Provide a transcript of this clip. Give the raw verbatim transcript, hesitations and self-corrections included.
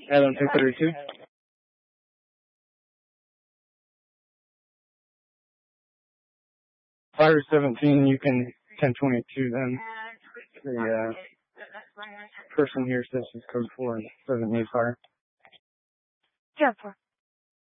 Adam two thirty-two. Fire seventeen, you can ten twenty-two then. The uh, person here says she's code four and doesn't need fire. Yeah, four.